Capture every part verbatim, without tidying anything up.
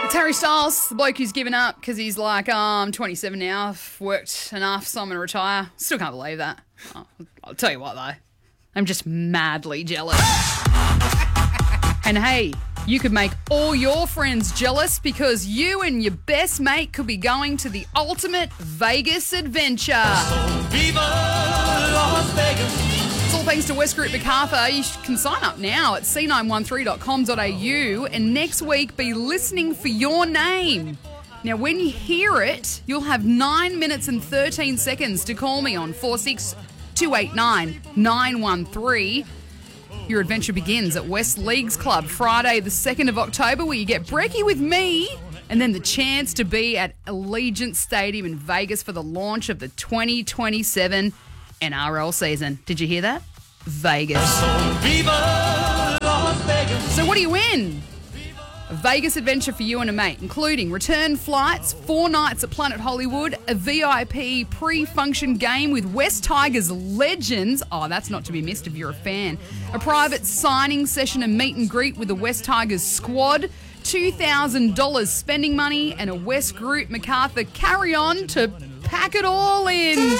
It's Harry Styles, the bloke who's given up because he's like, oh, I'm twenty-seven now, I've worked enough, so I'm going to retire. Still can't believe that. Oh, I'll tell you what, though, I'm just madly jealous. And hey, you could make all your friends jealous because you and your best mate could be going to the ultimate Vegas adventure. Viva Las Vegas. It's all thanks to West Group Macarthur. You can sign up now at c nine one three dot com dot a u and next week be listening for your name. Now, when you hear it, you'll have nine minutes and thirteen seconds to call me on four six two eight nine nine one three. Your adventure begins at West Leagues Club Friday the second of October, where you get brekkie with me and then the chance to be at Allegiant Stadium in Vegas for the launch of the twenty twenty-seven N R L season. Did you hear that? Vegas. Viva Las Vegas. So what do you win? A Vegas adventure for you and a mate, including return flights, four nights at Planet Hollywood, a V I P pre-function game with West Tigers legends. Oh, that's not to be missed if you're a fan. A private signing session and meet and greet with the West Tigers squad, two thousand dollars spending money, and a West Group Macarthur carry-on to pack it all in.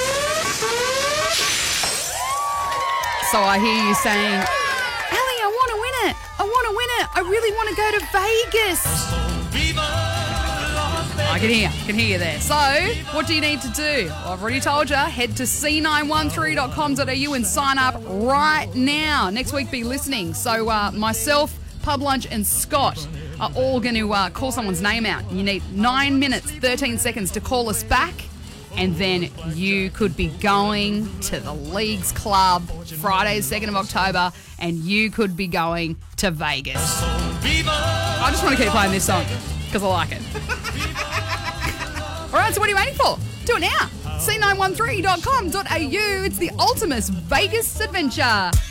So I hear you saying, Ellie, I want to win it. I want to win it. I really want to go to Vegas. Viva Las Vegas. I can hear, I can hear you there. So what do you need to do? Well, I've already told you. Head to c nine one three dot com dot a u and sign up right now. Next week, be listening. So uh, myself, Pub Lunch and Scott are all going to uh, call someone's name out. You need nine minutes, thirteen seconds to call us back. And then you could be going to the Leagues Club Friday, second of October, and you could be going to Vegas. Viva. I just want to keep playing this song because I like it. All right, so what are you waiting for? Do it now. c nine one three dot com dot a u. It's the ultimate Vegas adventure.